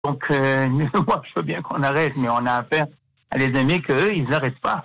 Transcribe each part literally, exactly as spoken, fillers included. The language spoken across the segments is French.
Donc, euh, moi, je veux bien qu'on arrête, mais on a affaire à des ennemis qu'eux, ils n'arrêtent pas.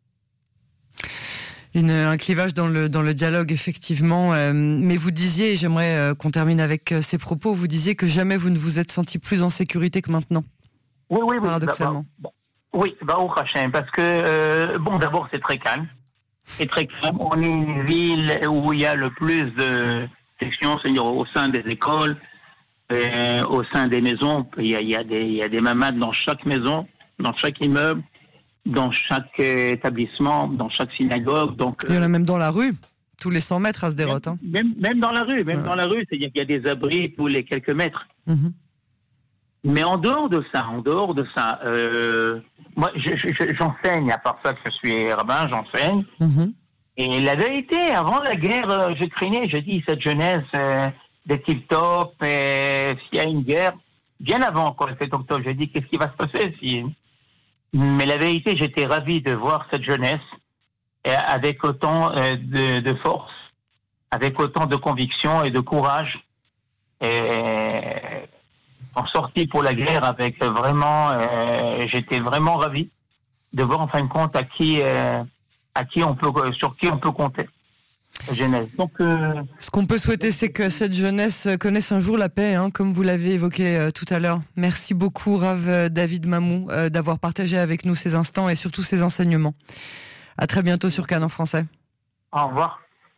Une, un clivage dans le, dans le dialogue, effectivement. Euh, mais vous disiez, et j'aimerais euh, qu'on termine avec euh, ces propos, vous disiez que jamais vous ne vous êtes senti plus en sécurité que maintenant. Oui, oui, oui. Paradoxalement. Bah, bah, oui, bah, au Hachem, parce que, euh, bon, d'abord, c'est très calme. C'est très calme. On est une ville où il y a le plus de sections, c'est-à-dire au sein des écoles, euh, au sein des maisons. Il y a, il y a des, il y a des mamades dans chaque maison, dans chaque immeuble, dans chaque euh, établissement, dans chaque synagogue. Donc, euh, il y en a même dans la rue, tous les cent mètres à Sderot. Hein. Même, même dans la rue, même ouais. dans la rue, c'est-à-dire qu'il y a des abris tous les quelques mètres. Mm-hmm. Mais en dehors de ça, en dehors de ça, euh, moi, je, je, j'enseigne, à part ça que je suis rabbin, j'enseigne. Mm-hmm. Et la vérité, avant la guerre, euh, je craignais, je dis, cette jeunesse euh, des tip-top, euh, s'il y a une guerre, bien avant, quoi, le sept octobre, je dis, qu'est-ce qui va se passer si... Mais la vérité, j'étais ravi de voir cette jeunesse euh, avec autant euh, de, de force, avec autant de conviction et de courage. Et... en sortie pour la guerre avec vraiment, euh, j'étais vraiment ravi de voir en fin de compte à qui, euh, à qui on peut, sur qui on peut compter. Jeunesse. Donc, euh, ce qu'on peut souhaiter, c'est que cette jeunesse connaisse un jour la paix, hein, comme vous l'avez évoqué euh, tout à l'heure. Merci beaucoup, Rav euh, David Mamou, euh, d'avoir partagé avec nous ces instants et surtout ces enseignements. À très bientôt sur Cannes en français. Au revoir.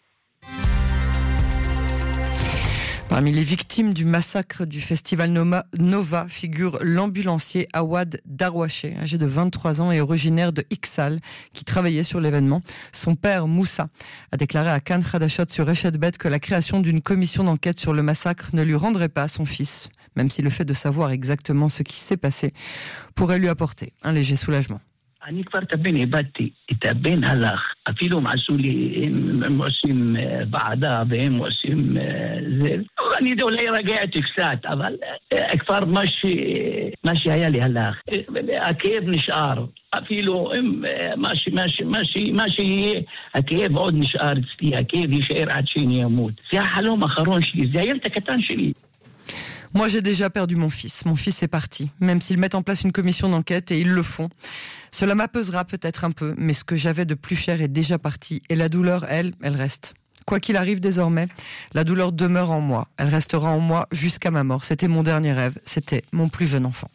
Parmi les victimes du massacre du festival Noma, Nova figure l'ambulancier Awad Darwaché, âgé de vingt-trois ans et originaire de Iksal, qui travaillait sur l'événement. Son père, Moussa, a déclaré à Cannes Khadashot sur Reshet Bet que la création d'une commission d'enquête sur le massacre ne lui rendrait pas son fils, même si le fait de savoir exactement ce qui s'est passé pourrait lui apporter un léger soulagement. אני כבר את הבן איבדתי, את הבן הלך, אפילו הם עשו לי, הם, הם עושים ועדה והם עושים זה, אני אולי רגעתי קצת, אבל כבר מה, ש, מה שהיה לי הלך, הכאב נשאר, אפילו הם, מה, ש, מה, ש, מה, ש, מה שיהיה, הכאב עוד נשאר אצלי, הכאב יישאר עד שאני אמות, זה החלום האחרון שלי, זה הילד הקטן שלי. Moi, j'ai déjà perdu mon fils. Mon fils est parti. Même s'ils mettent en place une commission d'enquête, et ils le font, cela m'apaisera peut-être un peu, mais ce que j'avais de plus cher est déjà parti. Et la douleur, elle, elle reste. Quoi qu'il arrive désormais, la douleur demeure en moi. Elle restera en moi jusqu'à ma mort. C'était mon dernier rêve. C'était mon plus jeune enfant.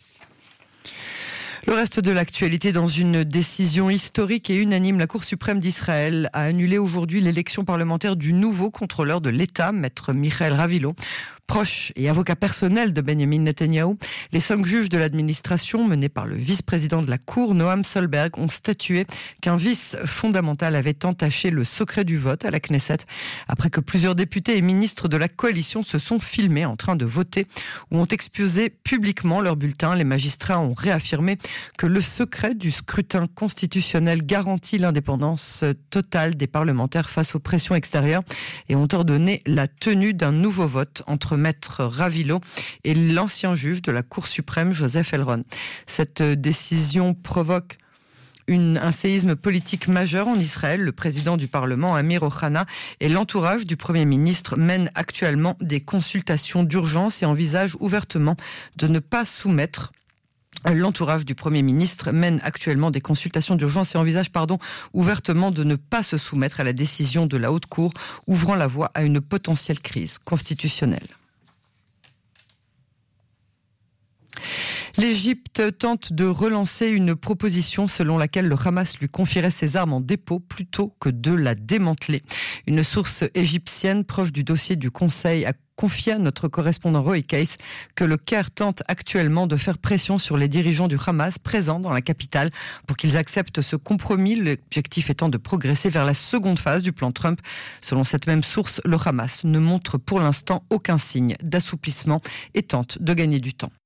Le reste de l'actualité, dans une décision historique et unanime, la Cour suprême d'Israël a annulé aujourd'hui l'élection parlementaire du nouveau contrôleur de l'État, maître Michael Ravilo. Proche et avocat personnel de Benjamin Netanyahou, les cinq juges de l'administration menés par le vice-président de la Cour, Noam Solberg, ont statué qu'un vice fondamental avait entaché le secret du vote à la Knesset après que plusieurs députés et ministres de la coalition se sont filmés en train de voter ou ont exposé publiquement leurs bulletins. Les magistrats ont réaffirmé que le secret du scrutin constitutionnel garantit l'indépendance totale des parlementaires face aux pressions extérieures et ont ordonné la tenue d'un nouveau vote entre maître Ravilo et l'ancien juge de la Cour suprême, Joseph Elron. Cette décision provoque Une, un séisme politique majeur en Israël. Le président du Parlement, Amir Ohana, et l'entourage du Premier ministre mènent actuellement des consultations d'urgence et envisagent ouvertement de ne pas soumettre L'entourage du Premier ministre mène actuellement des consultations d'urgence et envisage pardon, ouvertement de ne pas se soumettre à la décision de la Haute Cour, ouvrant la voie à une potentielle crise constitutionnelle. L'Égypte tente de relancer une proposition selon laquelle le Hamas lui confierait ses armes en dépôt plutôt que de la démanteler. Une source égyptienne proche du dossier du Conseil a confié à notre correspondant Roy Case que le Caire tente actuellement de faire pression sur les dirigeants du Hamas présents dans la capitale pour qu'ils acceptent ce compromis, l'objectif étant de progresser vers la seconde phase du plan Trump. Selon cette même source, le Hamas ne montre pour l'instant aucun signe d'assouplissement et tente de gagner du temps.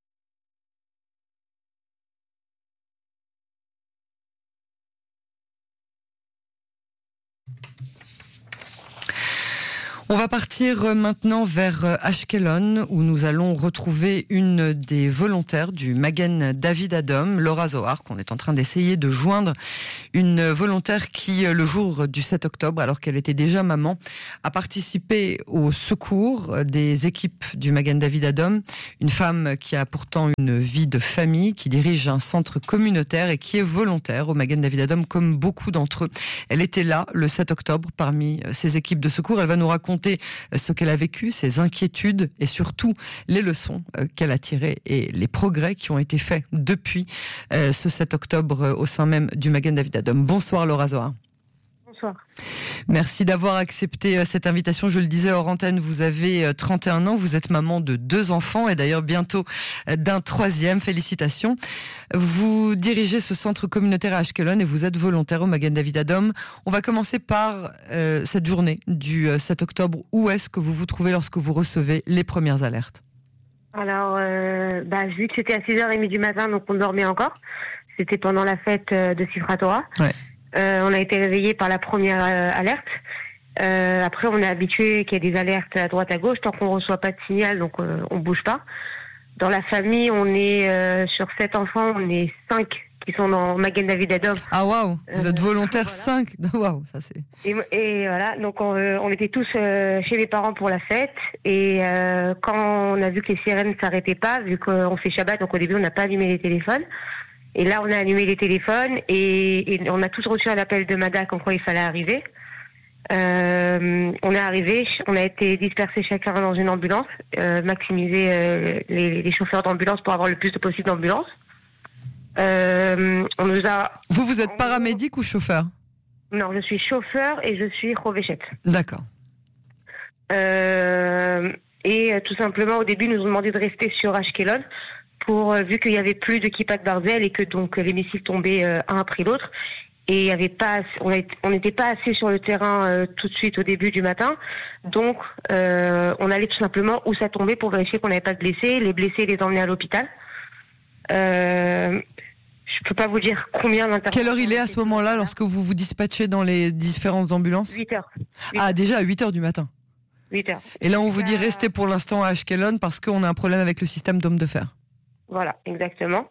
On va partir maintenant vers Ashkelon où nous allons retrouver une des volontaires du Magen David Adom, Laura Zohar, qu'on est en train d'essayer de joindre. Une volontaire qui, le jour du sept octobre, alors qu'elle était déjà maman, a participé au secours des équipes du Magen David Adom. Une femme qui a pourtant une vie de famille, qui dirige un centre communautaire et qui est volontaire au Magen David Adom comme beaucoup d'entre eux. Elle était là le sept octobre parmi ces équipes de secours. Elle va nous raconter ce qu'elle a vécu, ses inquiétudes et surtout les leçons qu'elle a tirées et les progrès qui ont été faits depuis ce sept octobre au sein même du Magen David Adom. Bonsoir Laura Zohar. Bonsoir. Merci d'avoir accepté cette invitation. Je le disais hors antenne, vous avez trente et un ans, vous êtes maman de deux enfants et d'ailleurs bientôt d'un troisième. Félicitations. Vous dirigez ce centre communautaire à Ashkelon et vous êtes volontaire au Magen David Adom. On va commencer par euh, cette journée du sept octobre. Où est-ce que vous vous trouvez lorsque vous recevez les premières alertes ? Alors, euh, bah, vu que c'était à six heures trente du matin, donc on dormait encore. C'était pendant la fête de Sifra Torah. Ouais. Euh, on a été réveillés par la première euh, alerte. Euh, après, on est habitué qu'il y ait des alertes à droite à gauche. Tant qu'on ne reçoit pas de signal, donc euh, on ne bouge pas. Dans la famille, on est euh, sur sept enfants, on est cinq qui sont dans Magen David Adom. Ah waouh, vous êtes volontaire voilà. cinq. Waouh, ça c'est. Et, et voilà, donc on, euh, on était tous euh, chez mes parents pour la fête. Et euh, quand on a vu que les sirènes ne s'arrêtaient pas, vu qu'on fait Shabbat, donc au début on n'a pas allumé les téléphones. Et là, on a allumé les téléphones et, et on a tous reçu un appel de Mada comme quoi il fallait arriver. Euh, on est arrivé, on a été dispersés chacun dans une ambulance, euh, maximiser euh, les, les chauffeurs d'ambulance pour avoir le plus de possible d'ambulances. Euh, on nous a. Vous, vous êtes paramédic ou chauffeur ? Non, je suis chauffeur et je suis Rovéchette. D'accord. Euh, et euh, tout simplement, au début, ils nous ont demandé de rester sur Ashkelon. Pour, euh, vu qu'il n'y avait plus de Kippat Barzel et que donc les missiles tombaient euh, un après l'autre et il y avait pas, on n'était pas assez sur le terrain euh, tout de suite au début du matin, donc euh, on allait tout simplement où ça tombait pour vérifier qu'on n'avait pas de blessés, les blessés les emmener à l'hôpital. Euh, je peux pas vous dire combien d'interventions. Quelle heure il est à ce moment-là lorsque vous vous dispatchez dans les différentes ambulances ? huit heures. Ah déjà à huit heures du matin. huit heures. Et là on vous dit restez pour l'instant à Ashkelon parce qu'on a un problème avec le système d'hommes de fer. Voilà, exactement.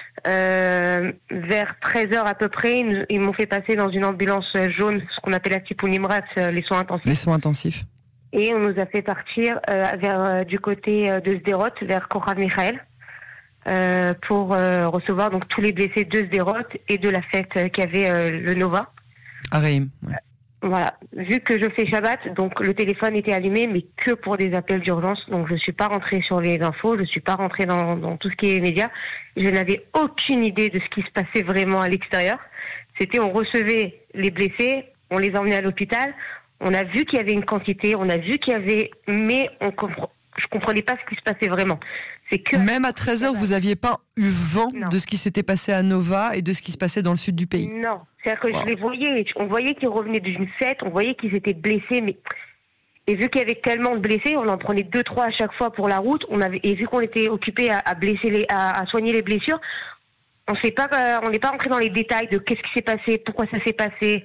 Euh, vers treize heures à peu près, ils, nous, ils m'ont fait passer dans une ambulance jaune, ce qu'on appelle la Tipoun Nimrat, les soins intensifs. Les soins intensifs. Et on nous a fait partir euh, vers euh, du côté euh, de Sderot, vers Kochav Michael, euh, pour euh, recevoir donc tous les blessés de Sderot et de la fête euh, qu'avait euh, le Nova. À Reim, ouais. Voilà, vu que je fais Shabbat, donc le téléphone était allumé, mais que pour des appels d'urgence. Donc je suis pas rentrée sur les infos, je suis pas rentrée dans, dans tout ce qui est médias. Je n'avais aucune idée de ce qui se passait vraiment à l'extérieur. C'était, on recevait les blessés, on les emmenait à l'hôpital. On a vu qu'il y avait une quantité, on a vu qu'il y avait, mais on compre- je comprenais pas ce qui se passait vraiment. C'est que même à treize heures, vous n'aviez pas eu vent non. de ce qui s'était passé à Nova et de ce qui se passait dans le sud du pays. Non, c'est-à-dire que wow. je les voyais, on voyait qu'ils revenaient d'une fête, on voyait qu'ils étaient blessés, mais et vu qu'il y avait tellement de blessés, on en prenait deux, trois à chaque fois pour la route. On avait et vu qu'on était occupé à, à blesser les, à, à soigner les blessures, on sait pas, euh, on n'est pas rentré dans les détails de qu'est-ce qui s'est passé, pourquoi ça s'est passé.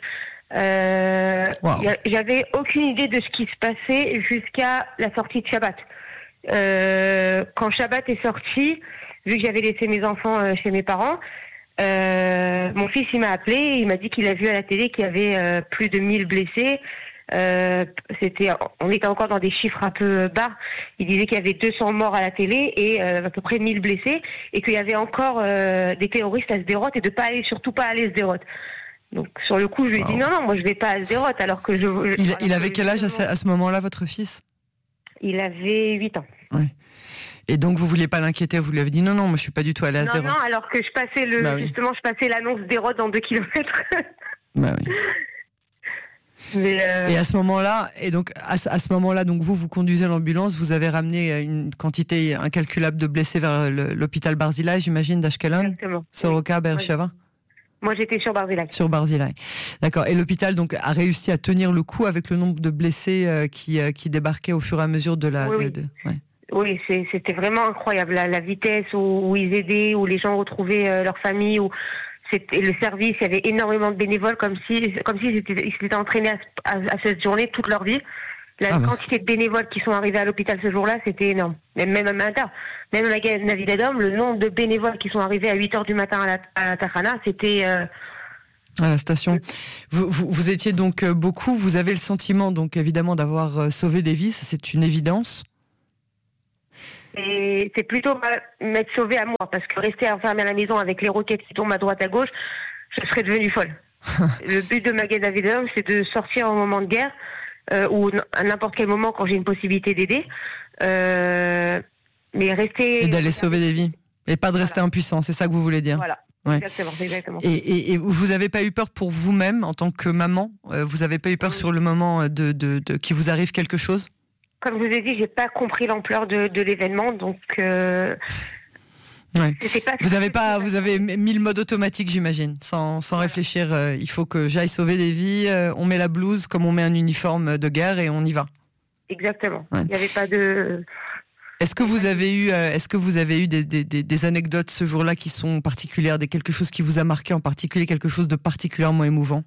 Euh, wow. J'avais aucune idée de ce qui se passait jusqu'à la sortie de Shabbat. Euh, quand Shabbat est sorti, vu que j'avais laissé mes enfants euh, chez mes parents, euh, mon fils il m'a appelé et il m'a dit qu'il a vu à la télé qu'il y avait euh, plus de mille blessés. Euh, c'était, on était encore dans des chiffres un peu bas. Il disait qu'il y avait deux cents morts à la télé et euh, à peu près mille blessés et qu'il y avait encore euh, des terroristes à Sderot et de pas aller, surtout pas aller à Sderot. Donc sur le coup, je lui ai wow. dit non non, moi je vais pas à Sderot alors que je. je il, alors il avait que quel âge à ce, justement... à ce moment-là, votre fils ? Il avait huit ans. Ouais. Et donc vous vouliez pas l'inquiéter, vous lui avez dit non non, moi je suis pas du tout allé à non, Sderot. Non, alors que je passais le bah oui. justement, je passais l'annonce Sderot dans deux kilomètres. Bah oui. Mais euh... Et à ce moment-là, et donc à, à ce moment-là, donc vous vous conduisez l'ambulance, vous avez ramené une quantité incalculable de blessés vers le, l'hôpital Barzilai, j'imagine, d'Ashkelon, Exactement. Soroka, Beersheva. Moi, j'étais sur Barzilai. Sur Barzilai. D'accord. Et l'hôpital donc a réussi à tenir le coup avec le nombre de blessés euh, qui euh, qui débarquaient au fur et à mesure de la. Oui, de, oui. De, ouais. Oui, c'est, c'était vraiment incroyable la, la vitesse où, où ils aidaient, où les gens retrouvaient euh, leur famille, où c'était le service. Il y avait énormément de bénévoles, comme si comme si ils étaient, ils s'étaient entraînés à, à, à cette journée toute leur vie. La ah bah. quantité de bénévoles qui sont arrivés à l'hôpital ce jour-là, c'était énorme. Même, même à matin, même à la Navidadom, le nombre de bénévoles qui sont arrivés à huit heures du matin à la, à la Tachana, c'était... Euh... À la station. Vous, vous, vous étiez donc beaucoup, vous avez le sentiment donc évidemment d'avoir sauvé des vies, ça c'est une évidence. Et c'est plutôt m'être sauvé à moi, parce que rester enfermé à la maison avec les roquettes qui tombent à droite à gauche, je serais devenue folle. Le but de Magen David Adom, c'est de sortir au moment de guerre, Euh, ou à n'importe quel moment quand j'ai une possibilité d'aider, euh, mais rester... Et d'aller sauver des vies, et pas de rester voilà. impuissant, c'est ça que vous voulez dire. Voilà, ouais. exactement, c'est exactement. Et, et, et vous n'avez pas eu peur pour vous-même, en tant que maman, euh, vous n'avez pas eu peur oui. sur le moment de, de, de qu'il vous arrive quelque chose? Comme je vous ai dit, j'ai pas compris l'ampleur de, de l'événement, donc... Euh... Ouais. Pas vous avez pas, vous avez mis le mode automatique, j'imagine, sans, sans réfléchir. Euh, il faut que j'aille sauver des vies. Euh, on met la blouse comme on met un uniforme de guerre et on y va. Exactement. Ouais. Il n'y avait pas de. Est-ce que vous avez eu, euh, est-ce que vous avez eu des, des, des, des anecdotes ce jour-là qui sont particulières, des quelque chose qui vous a marqué en particulier, quelque chose de particulièrement émouvant?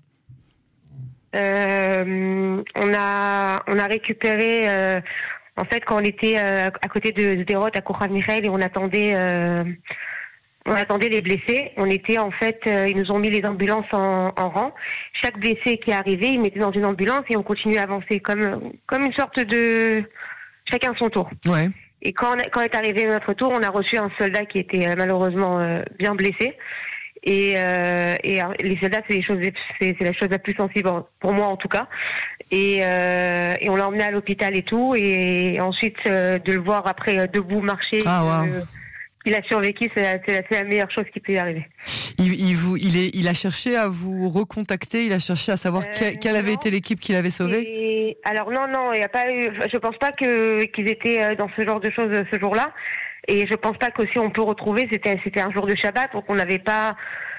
euh, On a, on a récupéré. Euh, En fait, quand on était euh, à côté de Sderot, à Kochav Michael, et on attendait, euh, on attendait les blessés, on était en fait, euh, ils nous ont mis les ambulances en, en rang. Chaque blessé qui est arrivé, ils mettaient dans une ambulance et on continuait à avancer comme comme une sorte de chacun son tour. Ouais. Et quand on a, quand est arrivé notre tour, on a reçu un soldat qui était euh, malheureusement euh, bien blessé. Et, euh, et les soldats, c'est les choses, c'est, c'est la chose la plus sensible pour moi en tout cas. Et, euh, et on l'a emmené à l'hôpital et tout. Et ensuite euh, de le voir après euh, debout marcher, ah, wow. euh, il a survécu, c'est la, c'est, la, c'est la meilleure chose qui peut y arriver. Il, il, vous, il, est, il a cherché à vous recontacter, il a cherché à savoir euh, quelle, quelle avait été l'équipe qui l'avait sauvé. Et, alors non, non, il y a pas eu. Je pense pas que qu'ils étaient dans ce genre de choses ce jour-là. Et je pense pas qu'aussi on peut retrouver, c'était, c'était un jour de Shabbat, donc on n'avait pas...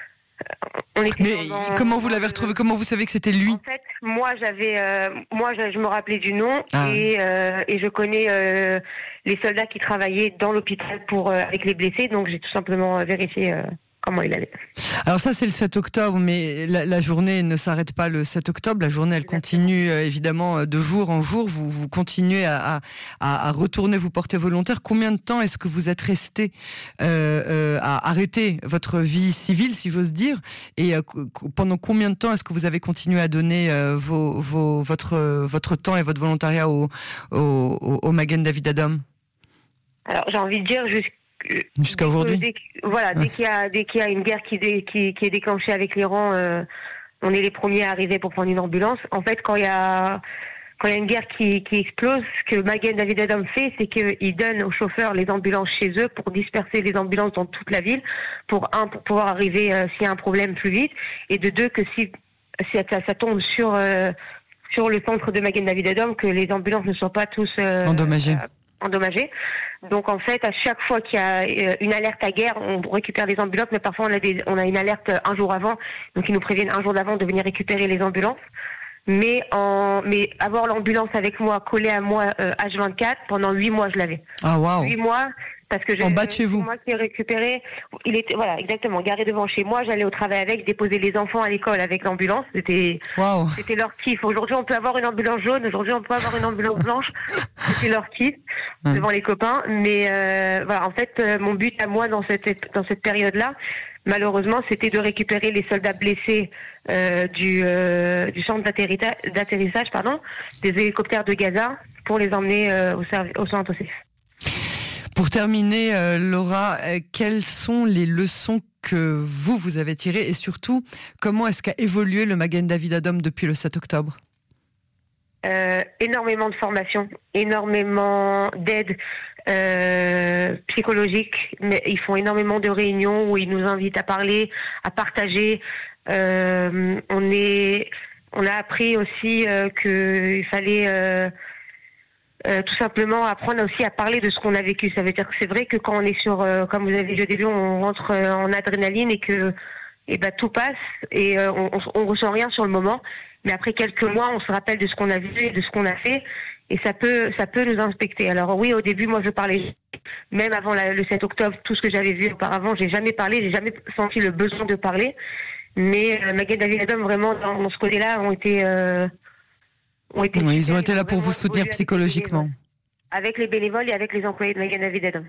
On était Mais dans, comment vous l'avez retrouvé? Comment vous savez que c'était lui? En fait, moi j'avais, euh, moi je, je me rappelais du nom ah. et, euh, et je connais euh, les soldats qui travaillaient dans l'hôpital pour euh, avec les blessés, donc j'ai tout simplement vérifié euh, comment il allait. Alors ça c'est le sept octobre, mais la, la journée ne s'arrête pas le sept octobre, la journée elle Exactement. continue euh, évidemment de jour en jour, vous, vous continuez à, à, à retourner vous porter volontaire. Combien de temps est-ce que vous êtes resté euh, euh, à arrêter votre vie civile, si j'ose dire, et euh, pendant combien de temps est-ce que vous avez continué à donner euh, vos, vos, votre, votre temps et votre volontariat au, au, au, au Magen David Adom? Alors j'ai envie de dire jusqu'à Jusqu'à aujourd'hui. Dès, voilà, ouais. dès qu'il y a dès qu'il y a une guerre qui, dé, qui, qui est déclenchée avec l'Iran, euh, on est les premiers à arriver pour prendre une ambulance. En fait, quand il y a quand il y a une guerre qui, qui explose, ce que Magen David Adom fait, c'est qu'il donne aux chauffeurs les ambulances chez eux pour disperser les ambulances dans toute la ville, pour un pour pouvoir arriver euh, s'il y a un problème plus vite, et de deux que si si ça, ça tombe sur euh, sur le centre de Magen David Adom, que les ambulances ne soient pas tous euh, endommagées. Euh, endommagés. Donc en fait, à chaque fois qu'il y a une alerte à guerre, on récupère des ambulances, mais parfois on a, des, on a une alerte un jour avant, donc ils nous préviennent un jour d'avant de venir récupérer les ambulances. Mais, en, mais avoir l'ambulance avec moi, collée à moi euh, H vingt-quatre, pendant huit mois je l'avais. Ah waouh. huit mois, parce que je, en bas de chez vous. Moi qui ai récupéré, il était voilà exactement garé devant chez moi. J'allais au travail avec, déposer les enfants à l'école avec l'ambulance. C'était wow. C'était leur kiff. Aujourd'hui on peut avoir une ambulance jaune, aujourd'hui on peut avoir une ambulance blanche. C'était leur kiff ouais. devant les copains. Mais euh, voilà, en fait euh, mon but à moi dans cette dans cette période-là, malheureusement, c'était de récupérer les soldats blessés euh, du euh, du centre d'atterrissage, d'atterrissage pardon, des hélicoptères de Gaza pour les emmener euh, au serv- au centre Osif. Pour terminer, euh, Laura, euh, quelles sont les leçons que vous, vous avez tirées et surtout, comment est-ce qu'a évolué le Magen David Adom depuis le sept octobre? euh, Énormément de formation, énormément d'aide euh, psychologique, mais ils font énormément de réunions où ils nous invitent à parler, à partager. Euh, on, est, on a appris aussi euh, qu'il fallait... Euh, Euh, tout simplement apprendre aussi à parler de ce qu'on a vécu. Ça veut dire que c'est vrai que quand on est sur, euh, comme vous avez dit au début, on rentre euh, en adrénaline et que et ben, tout passe et euh, on, on ressent rien sur le moment. Mais après quelques mois, on se rappelle de ce qu'on a vu et de ce qu'on a fait et ça peut, ça peut nous inspecter. Alors oui, au début, moi je parlais, même avant la, le sept octobre, tout ce que j'avais vu auparavant, j'ai jamais parlé, j'ai jamais senti le besoin de parler. Mais euh, Magen David Adom, vraiment, dans, dans ce côté-là, ont été... Euh, ont été Oui, ils super, ont été là pour vous soutenir évolué psychologiquement. Avec les bénévoles et avec les employés de Magan David Adom.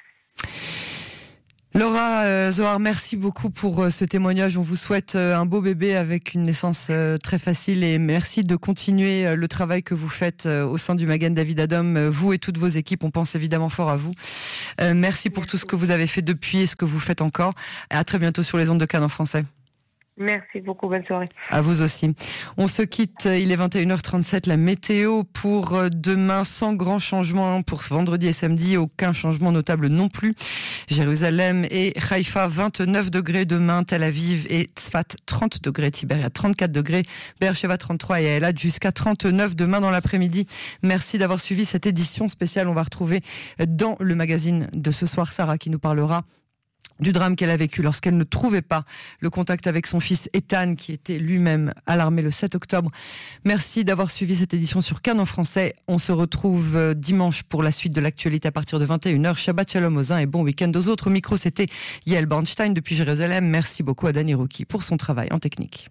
Laura euh, Zohar, merci beaucoup pour euh, ce témoignage. On vous souhaite euh, un beau bébé avec une naissance euh, très facile et merci de continuer euh, le travail que vous faites euh, au sein du Magan David Adom. Euh, vous et toutes vos équipes, on pense évidemment fort à vous. Euh, merci pour merci. tout ce que vous avez fait depuis et ce que vous faites encore. Et à très bientôt sur les ondes de Cannes en français. Merci beaucoup, bonne soirée. À vous aussi. On se quitte, il est vingt et une heures trente-sept, la météo pour demain sans grand changement, pour ce vendredi et samedi, aucun changement notable non plus. Jérusalem et Haïfa, vingt-neuf degrés demain, Tel Aviv et Tzfat, trente degrés, Tibéria, trente-quatre degrés, Beersheva, trente-trois et Eilat, jusqu'à trente-neuf demain dans l'après-midi. Merci d'avoir suivi cette édition spéciale. On va retrouver dans le magazine de ce soir Sarah qui nous parlera du drame qu'elle a vécu lorsqu'elle ne trouvait pas le contact avec son fils Ethan, qui était lui-même à l'armée le sept octobre. Merci d'avoir suivi cette édition sur Cannes en français. On se retrouve dimanche pour la suite de l'actualité à partir de vingt et une heures. Shabbat shalom aux uns et bon week-end aux autres. Au micro, c'était Yael Bornstein depuis Jérusalem. Merci beaucoup à Dani Rouki pour son travail en technique.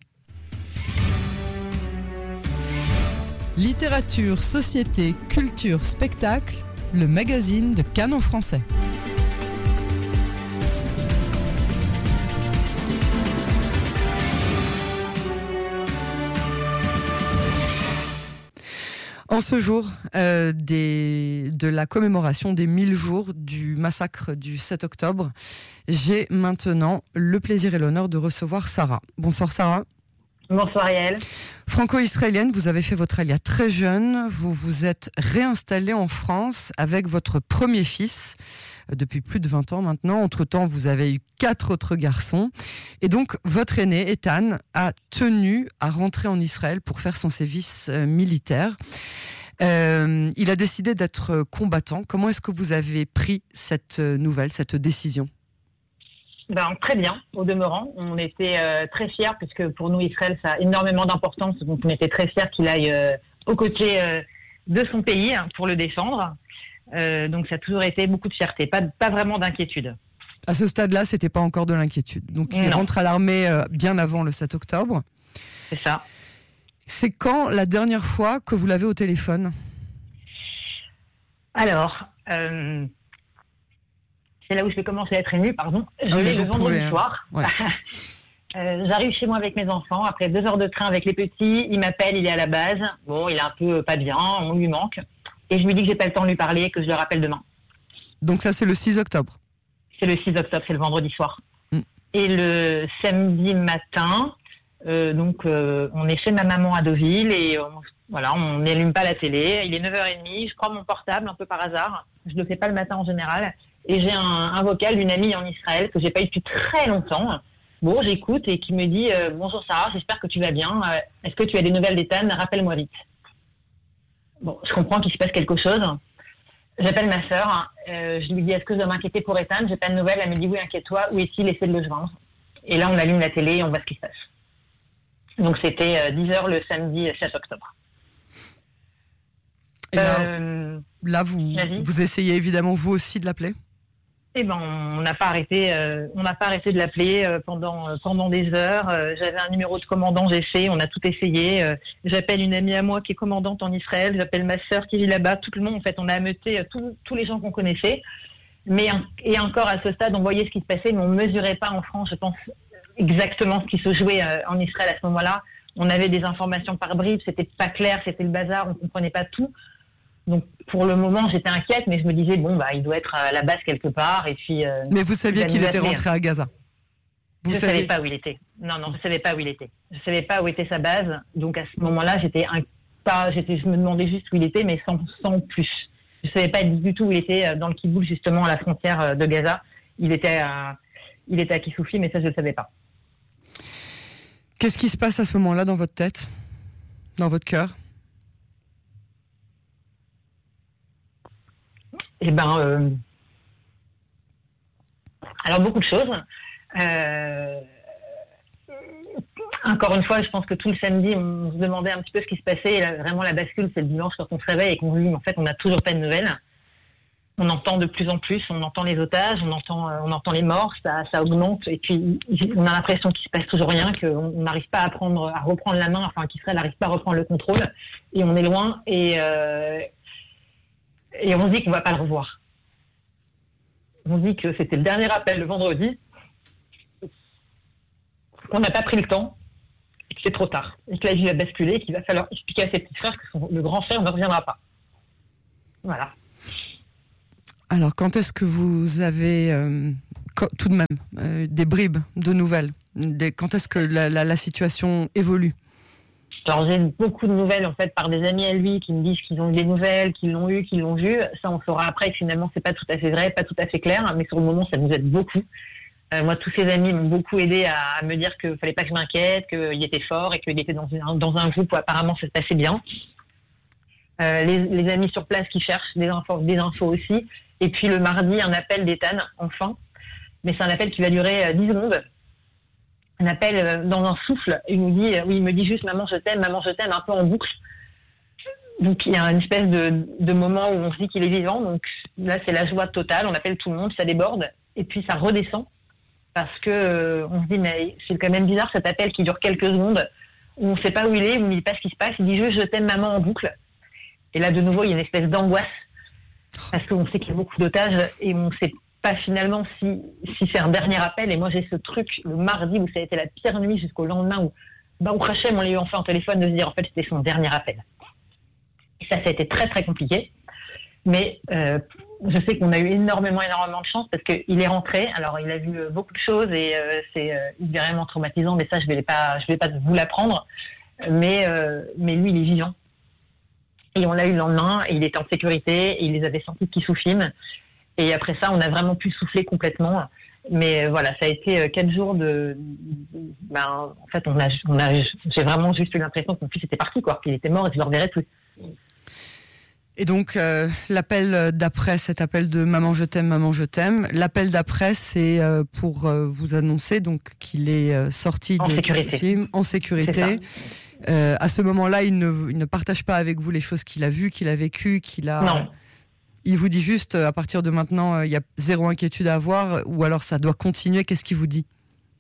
Littérature, société, culture, spectacle, le magazine de Cannes en français. En ce jour euh, des, de la commémoration des mille jours du massacre du sept octobre, j'ai maintenant le plaisir et l'honneur de recevoir Sarah. Bonsoir Sarah. Bonsoir Yael. Franco-israélienne, vous avez fait votre alia très jeune, vous vous êtes réinstallée en France avec votre premier fils depuis plus de vingt ans maintenant. Entre-temps, vous avez eu quatre autres garçons. Et donc, votre aîné, Ethan, a tenu à rentrer en Israël pour faire son service euh, militaire. Euh, il a décidé d'être combattant. Comment est-ce que vous avez pris cette nouvelle, cette décision ? Ben, très bien, au demeurant. On était euh, très fiers, puisque pour nous, Israël, ça a énormément d'importance. Donc, on était très fiers qu'il aille euh, aux côtés euh, de son pays hein, pour le défendre. Euh, donc, ça a toujours été beaucoup de fierté, pas, pas vraiment d'inquiétude. À ce stade-là, c'était pas encore de l'inquiétude. Donc, il non. rentre à l'armée euh, bien avant le sept octobre. C'est ça. C'est quand la dernière fois que vous l'avez au téléphone ? Alors... Euh... C'est là où je vais commencer à être émue, pardon. Je oh, l'ai le vendredi pouvez, hein. soir. Ouais. euh, j'arrive chez moi avec mes enfants, après deux heures de train avec les petits, il m'appelle, il est à la base. Bon, il est un peu pas bien, on lui manque. Et je lui dis que j'ai pas le temps de lui parler, que je le rappelle demain. Donc ça, c'est le six octobre. C'est le six octobre, c'est le vendredi soir. Mm. Et le samedi matin, euh, donc euh, on est chez ma maman à Deauville et on, voilà, on n'allume pas la télé. Il est neuf heures trente, je prends mon portable un peu par hasard. Je le fais pas le matin en général. Et j'ai un, un vocal d'une amie en Israël que j'ai pas eu depuis très longtemps. Bon, j'écoute et qui me dit euh, « Bonjour Sarah, j'espère que tu vas bien. Euh, est-ce que tu as des nouvelles d'Ethan ? Rappelle-moi vite. » Bon, je comprends qu'il se passe quelque chose. J'appelle ma sœur. Euh, je lui dis « Est-ce que je dois m'inquiéter pour Ethan ? J'ai pas de nouvelles. » Elle me dit « Oui, inquiète-toi. Où est-il ? Essaie de le joindre. » Et là, on allume la télé et on voit ce qui se passe. Donc, c'était euh, dix heures le samedi sept octobre. Et là, euh, là vous, vous essayez évidemment vous aussi de l'appeler ? Eh ben, on n'a pas arrêté, euh, on n'a pas arrêté de l'appeler euh, pendant euh, pendant des heures. Euh, j'avais un numéro de commandant, j'ai fait, on a tout essayé. Euh, j'appelle une amie à moi qui est commandante en Israël, j'appelle ma sœur qui vit là-bas, tout le monde. En fait, on a ameuté euh, tous les gens qu'on connaissait. Mais et encore à ce stade, on voyait ce qui se passait, mais on mesurait pas en France, je pense, exactement ce qui se jouait euh, en Israël à ce moment-là. On avait des informations par bribes, c'était pas clair, c'était le bazar, on comprenait pas tout. Donc, pour le moment, j'étais inquiète, mais je me disais, bon, bah, il doit être à la base quelque part, et puis... Euh, mais vous saviez qu'il était rentré à Gaza ? Vous Je ne savais pas où il était. Non, non, je ne savais pas où il était. Je ne savais pas où était sa base. Donc, à ce moment-là, j'étais un, pas, j'étais, je me demandais juste où il était, mais sans, sans plus. Je ne savais pas du tout où il était dans le kibboutz, justement, à la frontière de Gaza. Il était à, il était à Kissoufi, mais ça, je ne le savais pas. Qu'est-ce qui se passe à ce moment-là dans votre tête ? Dans votre cœur ? Eh ben, euh... alors beaucoup de choses. Euh... Encore une fois, je pense que tout le samedi, on se demandait un petit peu ce qui se passait. Et là, vraiment, la bascule, c'est le dimanche quand on se réveille et qu'on dit, en fait, on n'a toujours pas de nouvelles. on entend de plus en plus, on entend les otages, on entend, on entend les morts, ça, ça augmente, et puis on a l'impression qu'il se passe toujours rien, qu'on n'arrive pas à prendre, à reprendre la main, enfin qu'Israël n'arrive pas à reprendre le contrôle, et on est loin, et, euh, et on se dit qu'on va pas le revoir. On dit que c'était le dernier appel le vendredi, qu'on n'a pas pris le temps, et que c'est trop tard, et que la vie va basculer, et qu'il va falloir expliquer à ses petits frères que son, le grand frère ne reviendra pas. Voilà. Alors, quand est-ce que vous avez, euh, co- tout de même, euh, des bribes de nouvelles des, Quand est-ce que la, la, la situation évolue? Alors, j'ai beaucoup de nouvelles, en fait, par des amis à lui qui me disent qu'ils ont eu des nouvelles, qu'ils l'ont eu, qu'ils l'ont vu. Ça, on saura après que finalement, c'est pas tout à fait vrai, pas tout à fait clair, mais sur le moment, ça nous aide beaucoup. Euh, moi, tous ces amis m'ont beaucoup aidé à, à me dire qu'il fallait pas que je m'inquiète, qu'il était fort et qu'il était dans, une, dans un groupe où apparemment ça se passait bien. Euh, les, les amis sur place qui cherchent des infos, des infos aussi. Et puis le mardi, un appel d'Ethan, enfin. Mais c'est un appel qui va durer euh, dix secondes. Un appel euh, dans un souffle. Il nous dit, euh, oui, il me dit juste maman je t'aime, maman je t'aime, un peu en boucle. Donc il y a une espèce de, de moment où on se dit qu'il est vivant. Donc là c'est la joie totale. On appelle tout le monde, ça déborde. Et puis ça redescend. Parce que euh, on se dit mais c'est quand même bizarre cet appel qui dure quelques secondes. Où on ne sait pas où il est, où il ne dit pas ce qui se passe. Il dit juste je t'aime maman en boucle. Et là de nouveau il y a une espèce d'angoisse. Parce qu'on sait qu'il y a beaucoup d'otages et on ne sait pas finalement si, si c'est un dernier appel. Et moi, j'ai ce truc le mardi où ça a été la pire nuit jusqu'au lendemain où, bah, au Hachem, on l'a eu enfin en téléphone de se dire en fait c'était son dernier appel. Et ça, ça a été très très compliqué. Mais euh, je sais qu'on a eu énormément, énormément de chance parce qu'il est rentré. Alors, il a vu beaucoup de choses et euh, c'est euh, vraiment traumatisant. Mais ça, je ne vais pas, je vais pas vous l'apprendre. Mais, euh, mais lui, il est vivant. Et on l'a eu le lendemain, et il était en sécurité, et il les avait sentis qui soufflent. Et après ça, on a vraiment pu souffler complètement. Mais voilà, ça a été quatre jours de... Ben, en fait, on a, on a, j'ai vraiment juste eu l'impression que mon fils était parti, quoi, qu'il était mort et que je ne le reverrai plus. Et donc, euh, l'appel d'après, cet appel de « Maman, je t'aime, maman, je t'aime », l'appel d'après, c'est euh, pour euh, vous annoncer donc, qu'il est euh, sorti en de sécurité. ce film, en sécurité. Euh, à ce moment-là, il ne, il ne partage pas avec vous les choses qu'il a vues, qu'il a vécues, qu'il a... Non. Il vous dit juste, à partir de maintenant, il y a zéro inquiétude à avoir, ou alors ça doit continuer. Qu'est-ce qu'il vous dit?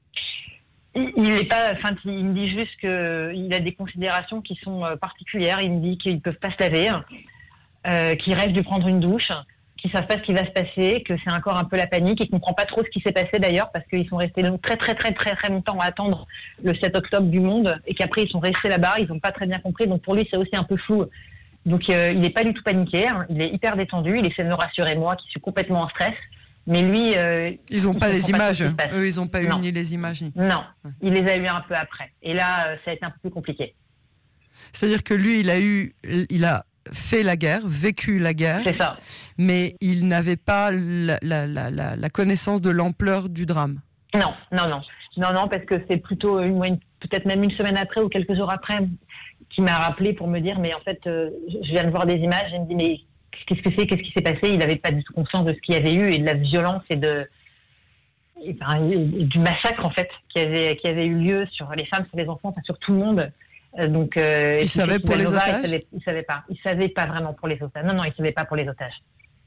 Il, il est pas, enfin, il me dit juste qu'il a des considérations qui sont particulières. Il me dit qu'ils ne peuvent pas se laver, euh, qu'ils rêvent de prendre une douche, qu'ils ne savent pas ce qui va se passer, que c'est encore un peu la panique. Ils ne comprennent pas trop ce qui s'est passé d'ailleurs, parce qu'ils sont restés très très très très très longtemps à attendre le sept octobre du monde, et qu'après ils sont restés là-bas, ils n'ont pas très bien compris. Donc pour lui, c'est aussi un peu flou. Donc euh, il n'est pas du tout paniqué, hein. Il est hyper détendu, il essaie de me rassurer moi, qui suis complètement en stress. Mais lui... Euh, ils n'ont pas les images, eux ils n'ont pas eu non. ni les images. Ni... Non, ouais. Il les a eu un peu après. Et là, euh, ça a été un peu plus compliqué. C'est-à-dire que lui, il a eu... Il a... fait la guerre, vécu la guerre, c'est ça. Mais il n'avait pas la, la, la, la connaissance de l'ampleur du drame. Non, non, non. Non, non, parce que c'est plutôt une, une, peut-être même une semaine après ou quelques jours après qui m'a rappelé pour me dire, mais en fait, euh, je viens de voir des images, et me dit, mais qu'est-ce que c'est, qu'est-ce qui s'est passé? Il n'avait pas du tout conscience de ce qu'il y avait eu et de la violence et, de, et, ben, et du massacre, en fait, qui avait, qui avait eu lieu sur les femmes, sur les enfants, enfin, sur tout le monde. Donc, euh, il savait pour les Nova, otages. Il savait, il savait pas. Il savait pas vraiment pour les otages. Non, non, il savait pas pour les otages.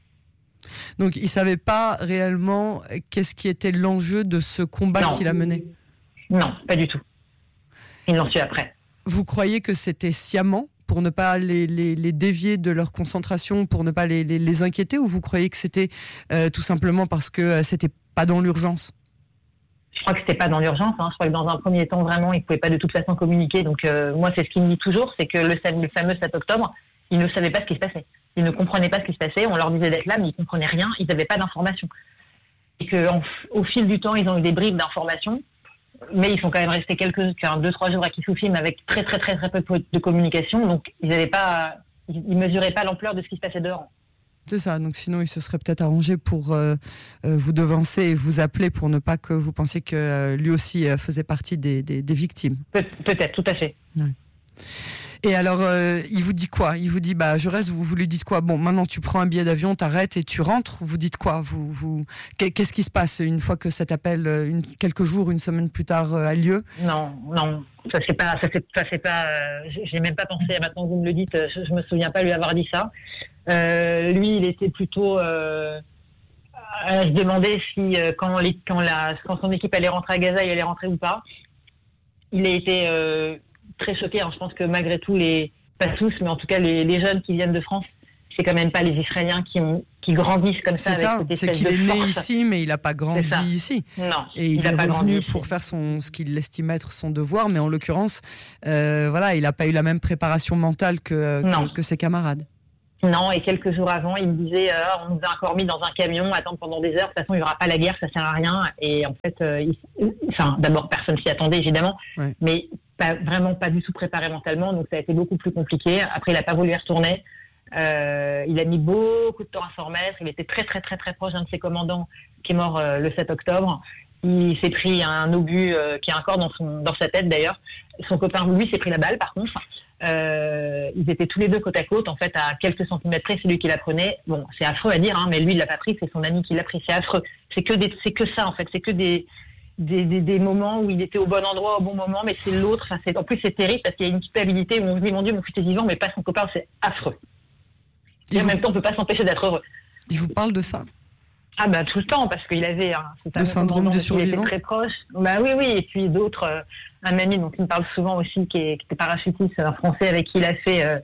Donc, il savait pas réellement qu'est-ce qui était l'enjeu de ce combat non. qu'il a mené. Non, pas du tout. Ils l'ont su après. Vous croyez que c'était sciemment pour ne pas les, les, les dévier de leur concentration, pour ne pas les, les, les inquiéter, ou vous croyez que c'était euh, tout simplement parce que euh, c'était pas dans l'urgence? Je crois que c'était pas dans l'urgence. Hein. Je crois que dans un premier temps, vraiment, ils pouvaient pas de toute façon communiquer. Donc, euh, moi, c'est ce qu'il me dit toujours, c'est que le, le fameux sept octobre, ils ne savaient pas ce qui se passait. Ils ne comprenaient pas ce qui se passait. On leur disait d'être là, mais ils comprenaient rien. Ils n'avaient pas d'informations. Et qu'au fil du temps, ils ont eu des bribes d'informations, mais ils sont quand même restés quelques, deux, trois jours à Kissoufim avec très, très, très, très peu de communication. Donc, ils n'avaient pas, ils mesuraient pas l'ampleur de ce qui se passait dehors. C'est ça, donc sinon il se serait peut-être arrangé pour euh, euh, vous devancer et vous appeler pour ne pas que vous pensiez que euh, lui aussi euh, faisait partie des, des, des victimes. Pe- peut-être, tout à fait. Ouais. Et alors, euh, il vous dit quoi? Il vous dit, bah, je reste, vous, vous lui dites quoi? Bon, maintenant tu prends un billet d'avion, t'arrêtes et tu rentres. Vous dites quoi? vous, vous... Qu'est-ce qui se passe une fois que cet appel, une, quelques jours, une semaine plus tard, euh, a lieu? Non, non, ça c'est pas, ça c'est, ça c'est pas. Euh, j'ai même pas pensé. Maintenant que vous me le dites, je, je me souviens pas lui avoir dit ça. Euh, lui, il était plutôt euh, à se demander si euh, quand, les, quand, la, quand son équipe allait rentrer à Gaza, il allait rentrer ou pas. Il a été euh, très choqué. Hein. Je pense que malgré tout, les, pas tous, mais en tout cas les, les jeunes qui viennent de France, c'est quand même pas les Israéliens qui, ont, qui grandissent comme ça. C'est ça, avec c'est qu'il est né ici, mais il n'a pas grandi ici. Non, et il, il est revenu pour faire son, ce qu'il estime être son devoir, mais en l'occurrence, euh, voilà, il n'a pas eu la même préparation mentale que, que, que ses camarades. Non, et quelques jours avant, il me disait euh, on nous a encore mis dans un camion, attendre pendant des heures, de toute façon, il n'y aura pas la guerre, ça sert à rien. Et en fait, euh, il, enfin, d'abord, personne s'y attendait, évidemment, ouais. mais pas, vraiment pas du tout préparé mentalement, donc ça a été beaucoup plus compliqué. Après, il n'a pas voulu y retourner. Euh, il a mis beaucoup de temps à s'en remettre. Il était très, très, très, très proche d'un de ses commandants qui est mort euh, le sept octobre. Il s'est pris un obus euh, qui a un corps dans, son, dans sa tête, d'ailleurs. Son copain, lui, s'est pris la balle, par contre. Euh, ils étaient tous les deux côte à côte, en fait, à quelques centimètres près, c'est lui qui la prenait. Bon, c'est affreux à dire, hein, mais lui, il l'a pas pris, c'est son ami qui l'a pris. C'est affreux. C'est que, des, c'est que ça, en fait. C'est que des, des, des, des moments où il était au bon endroit, au bon moment, mais c'est l'autre. Enfin, c'est, en plus, c'est terrible parce qu'il y a une culpabilité où on se dit, mon Dieu, mon fils est vivant, mais pas son copain, c'est affreux. Et en vous... même temps, on peut pas s'empêcher d'être heureux. Il vous parle de ça? Ah bah tout le temps, parce qu'il avait hein, le syndrome du survivant. Il était très proche. Bah oui, oui. Et puis d'autres, euh, un ami dont il me parle souvent aussi, qui, est, qui était parachutiste, un Français avec qui il a fait, euh,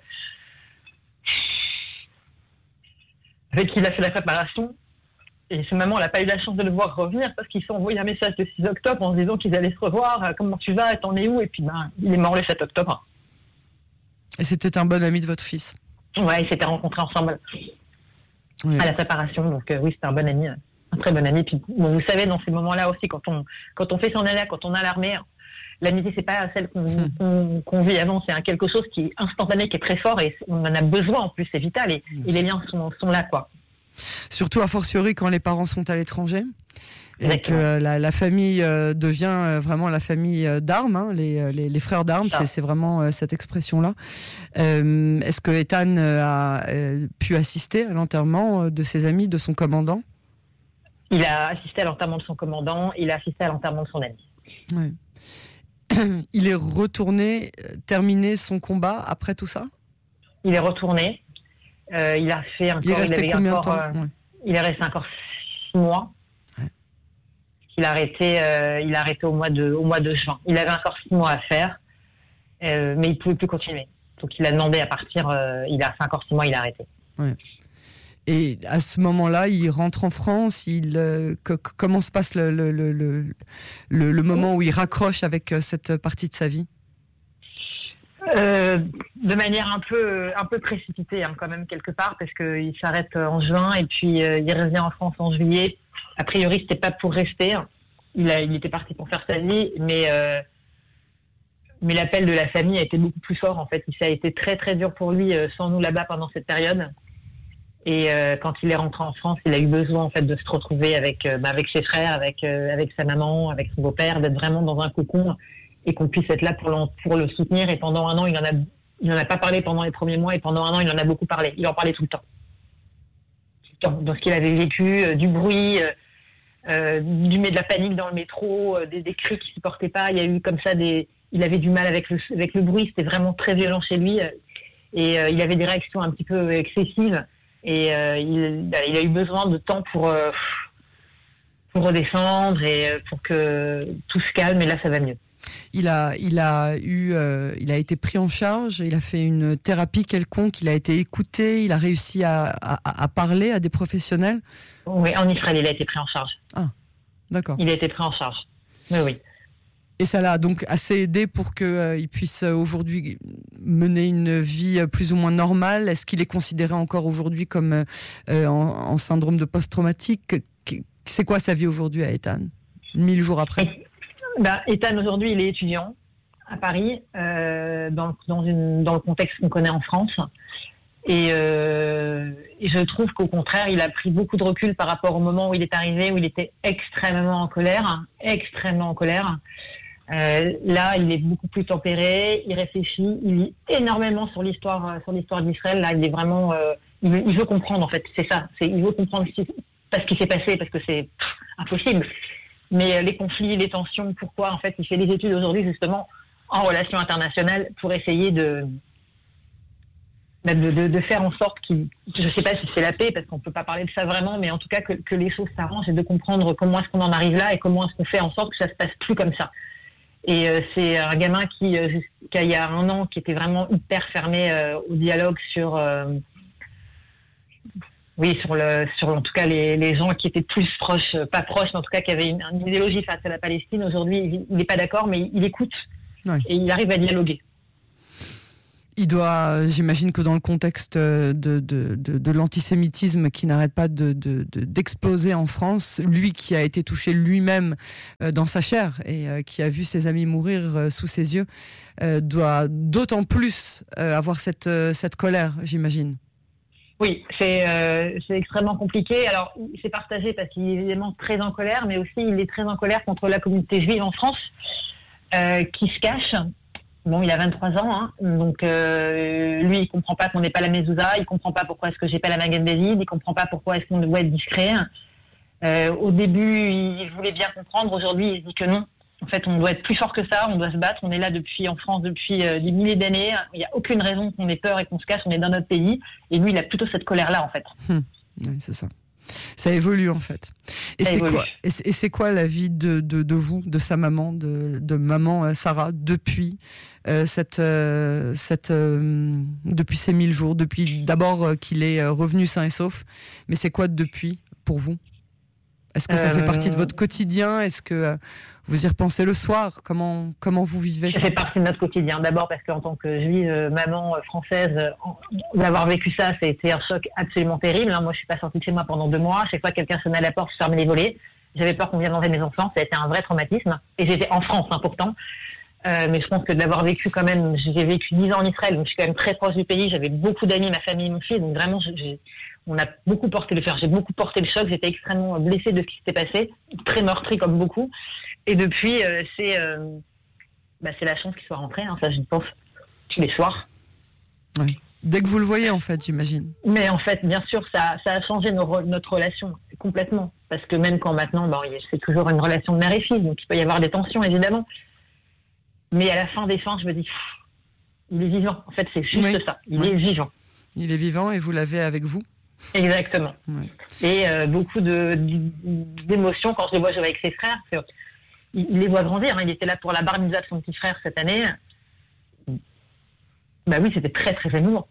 avec qui il a fait la préparation. Et ce maman, elle n'a pas eu la chance de le voir revenir parce qu'il s'est envoyé un message le six octobre en se disant qu'ils allaient se revoir. Euh, comment tu vas? T'en es où? Et puis ben, il est mort le sept octobre. Et c'était un bon ami de votre fils? Ouais, ils s'étaient rencontrés ensemble. Oui. À la préparation, donc euh, oui, c'était un bon ami, un très bon ami. Puis bon, vous savez, dans ces moments-là aussi, quand on quand on fait son alerte, quand on a l'armée, l'amitié c'est pas celle qu'on, mmh. qu'on, qu'on vit avant, c'est un quelque chose qui est instantané, qui est très fort et on en a besoin en plus, c'est vital et, et les liens sont sont là quoi. Surtout a fortiori quand les parents sont à l'étranger. Et Exactement. que la, la famille euh, devient vraiment la famille euh, d'armes, hein, les, les, les frères d'armes, c'est, c'est vraiment euh, cette expression-là. Euh, est-ce que Ethan a euh, pu assister à l'enterrement de ses amis, de son commandant? Il a assisté à l'enterrement de son commandant, il a assisté à l'enterrement de son ami. Ouais. Il est retourné terminer son combat après tout ça? Il est retourné. Euh, il a fait encore... Il est resté il combien encore, de temps? euh, ouais. Il est resté encore six mois. Il a arrêté, euh, il a arrêté au mois de, au mois de juin. Il avait encore six mois à faire, euh, mais il pouvait plus continuer. Donc il a demandé à partir. Euh, il a fait encore six mois, il a arrêté. Ouais. Et à ce moment-là, il rentre en France. Il, euh, que, comment se passe le, le, le, le, le, le moment où il raccroche avec cette partie de sa vie? Euh, de manière un peu, un peu précipitée, hein, quand même quelque part, parce que il s'arrête en juin et puis euh, il revient en France en juillet. A priori, c'était pas pour rester. Il, a, il était parti pour faire sa vie, mais, euh, mais l'appel de la famille a été beaucoup plus fort. En fait, ça a été très très dur pour lui euh, sans nous là-bas pendant cette période. Et euh, quand il est rentré en France, il a eu besoin en fait de se retrouver avec, euh, bah, avec ses frères, avec, euh, avec sa maman, avec son beau-père, d'être vraiment dans un cocon et qu'on puisse être là pour, pour le soutenir. Et pendant un an, il n'en a, il en a pas parlé pendant les premiers mois, et pendant un an, il en a beaucoup parlé. Il en parlait tout le temps. Tout le temps. Dans ce qu'il avait vécu, euh, du bruit. Euh, Euh, du mais de la panique dans le métro, euh, des, des cris qu'il supportait pas. Il y a eu comme ça des, il avait du mal avec le avec le bruit. C'était vraiment très violent chez lui euh, et euh, il avait des réactions un petit peu excessives et euh, il, il a eu besoin de temps pour euh, pour redescendre et euh, pour que tout se calme. Et là, ça va mieux. Il a, il a eu, euh, il a été pris en charge. Il a fait une thérapie quelconque. Il a été écouté. Il a réussi à, à, à parler à des professionnels. Oui, en Israël, il a été pris en charge. Ah, d'accord. Il a été pris en charge. Oui, oui. Et ça l'a donc assez aidé pour qu'il euh, puisse aujourd'hui mener une vie plus ou moins normale. Est-ce qu'il est considéré encore aujourd'hui comme euh, en, en syndrome de post-traumatique? C'est quoi sa vie aujourd'hui à Ethan, mille jours après? Et... Ben, Ethan, aujourd'hui, il est étudiant à Paris, euh, dans, dans, une, dans le contexte qu'on connaît en France. Et, euh, et je trouve qu'au contraire, il a pris beaucoup de recul par rapport au moment où il est arrivé, où il était extrêmement en colère, extrêmement en colère. Euh, là, il est beaucoup plus tempéré, il réfléchit, il lit énormément sur l'histoire, sur l'histoire d'Israël. Là, il est vraiment, euh, il, veut, il veut comprendre, en fait, c'est ça. C'est, il veut comprendre ce qui, pas ce qui s'est passé, parce que c'est pff, impossible. Mais les conflits, les tensions, pourquoi en fait il fait des études aujourd'hui justement en relations internationales pour essayer de de, de, de faire en sorte qu'il, je sais pas si c'est la paix, parce qu'on peut pas parler de ça vraiment, mais en tout cas que, que les choses s'arrangent et de comprendre comment est-ce qu'on en arrive là et comment est-ce qu'on fait en sorte que ça se passe plus comme ça. Et euh, c'est un gamin qui, euh, jusqu'à il y a un an, qui était vraiment hyper fermé euh, au dialogue sur, euh, oui, sur le, sur en tout cas les, les gens qui étaient plus proches, euh, pas proches, mais en tout cas qui avaient une, une idéologie face à la Palestine. Aujourd'hui, il n'est pas d'accord, mais il écoute ouais. et il arrive à dialoguer. Il doit, j'imagine que dans le contexte de, de, de, de l'antisémitisme qui n'arrête pas de, de, de, d'exploser en France, lui qui a été touché lui-même dans sa chair et qui a vu ses amis mourir sous ses yeux, doit d'autant plus avoir cette, cette colère, j'imagine. Oui, c'est, euh, c'est extrêmement compliqué. Alors, c'est partagé parce qu'il est évidemment très en colère, mais aussi il est très en colère contre la communauté juive en France euh, qui se cache. Bon, il a vingt-trois ans, hein, donc euh, lui, il comprend pas qu'on n'ait pas la mezouza, il comprend pas pourquoi est-ce que j'ai pas la Magen David, il comprend pas pourquoi est-ce qu'on doit être discret. Euh, au début, il voulait bien comprendre, aujourd'hui, il se dit que non. En fait, on doit être plus fort que ça, on doit se battre, on est là depuis en France depuis euh, des milliers d'années, il n'y a aucune raison qu'on ait peur et qu'on se cache, on est dans notre pays, et lui, il a plutôt cette colère-là, en fait. Hum. Oui, c'est ça. Ça évolue en fait. Et c'est quoi, et c'est, et c'est quoi la vie de, de, de vous, de sa maman, de, de maman euh, Sarah, depuis euh, cette, euh, cette, euh, depuis ces mille jours, depuis d'abord euh, qu'il est revenu sain et sauf, mais c'est quoi depuis pour vous ? Est-ce que ça euh... fait partie de votre quotidien ? Est-ce que euh, vous y repensez le soir ? Comment, comment vous vivez ça ? Ça fait partie de notre quotidien. D'abord parce qu'en tant que juive, euh, maman euh, française, euh, d'avoir vécu ça, ça a été un choc absolument terrible. Hein. Moi, je suis pas sortie de chez moi pendant deux mois. Chaque fois que quelqu'un sonnait à la porte, je fermais les volets. J'avais peur qu'on vienne enlever mes enfants. Ça a été un vrai traumatisme. Et j'étais en France, hein, pourtant. Euh, mais je pense que de l'avoir vécu quand même, j'ai vécu dix ans en Israël, donc je suis quand même très proche du pays. J'avais beaucoup d'amis, ma famille, mon fils. Donc vraiment, j'ai... on a beaucoup porté le fer, j'ai beaucoup porté le choc, j'étais extrêmement blessée de ce qui s'était passé, très meurtrie comme beaucoup. Et depuis, euh, c'est, euh, bah, c'est la chance qu'il soit rentré, hein, ça je pense, tous les soirs. Oui. Dès que vous le voyez en fait, j'imagine. Mais en fait, bien sûr, ça, ça a changé nos, notre relation complètement. Parce que même quand maintenant, bon, c'est toujours une relation de mère et fille, donc il peut y avoir des tensions évidemment. Mais à la fin des fins, je me dis, pff, il est vivant. En fait, c'est juste oui. ça, il oui. est vivant. Il est vivant et vous l'avez avec vous ? Exactement. Ouais. Et euh, beaucoup de, d'émotions quand je les vois jouer avec ses frères. Il, il les voit grandir. Hein. Il était là pour la bar mitzvah de son petit frère cette année. Bah oui, c'était très très émouvant.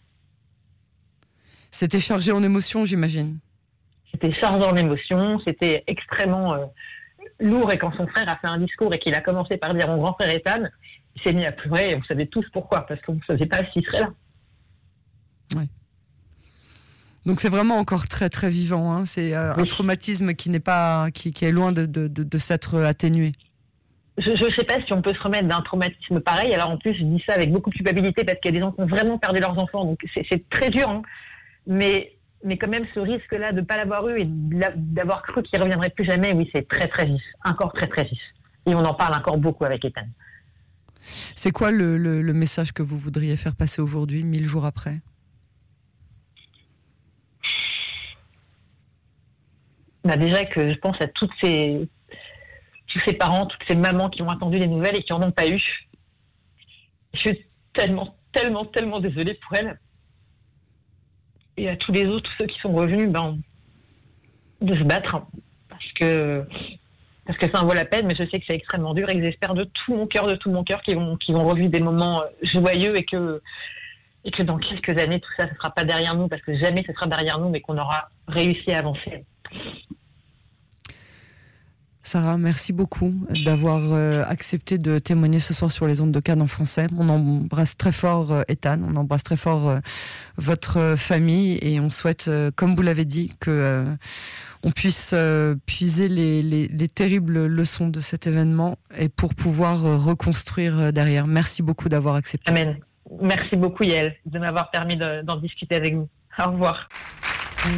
C'était chargé en émotions, j'imagine. C'était chargé en émotions. C'était extrêmement euh, lourd. Et quand son frère a fait un discours et qu'il a commencé par dire mon grand frère Ethan, il s'est mis à pleurer. Et on savait tous pourquoi, parce qu'on ne savait pas s'il serait là. Ouais. Donc c'est vraiment encore très très vivant. Hein. C'est euh, oui. un traumatisme qui n'est pas, qui, qui est loin de, de, de, de s'être atténué. Je ne sais pas si on peut se remettre d'un traumatisme pareil. Alors en plus, je dis ça avec beaucoup de culpabilité parce qu'il y a des gens qui ont vraiment perdu leurs enfants. Donc c'est, c'est très dur. Hein. Mais, mais quand même, ce risque-là de ne pas l'avoir eu et d'avoir cru qu'il ne reviendrait plus jamais, oui, c'est très très vif. Encore très très vif. Et on en parle encore beaucoup avec Ethan. C'est quoi le, le, le message que vous voudriez faire passer aujourd'hui, mille jours après ? Bah déjà que je pense à toutes ces, tous ces parents, toutes ces mamans qui ont attendu des nouvelles et qui n'en ont pas eu. Je suis tellement, tellement, tellement désolée pour elles. Et à tous les autres, tous ceux qui sont revenus, ben, de se battre. Hein, parce que, parce que ça en vaut la peine, mais je sais que c'est extrêmement dur et que j'espère de tout mon cœur, de tout mon cœur qu'ils vont, qu'ils vont revivre des moments joyeux et que, et que dans quelques années, tout ça ne sera pas derrière nous, parce que jamais ce sera derrière nous, mais qu'on aura réussi à avancer. Sarah, merci beaucoup d'avoir euh, accepté de témoigner ce soir sur les ondes de Cannes en français. On embrasse très fort euh, Ethan, on embrasse très fort euh, votre euh, famille et on souhaite, euh, comme vous l'avez dit, que euh, on puisse euh, puiser les, les, les terribles leçons de cet événement et pour pouvoir euh, reconstruire euh, derrière. Merci beaucoup d'avoir accepté. Amen. Merci beaucoup Yael de m'avoir permis de, d'en discuter avec vous. Au revoir.